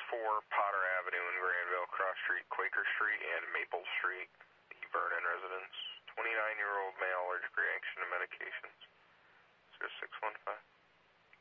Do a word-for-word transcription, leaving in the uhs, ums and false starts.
four Potter Avenue in Granville, Cross Street, Quaker Street, and Maple Street, the Vernon residence. twenty-nine-year-old male allergic reaction to medications. zero six one five.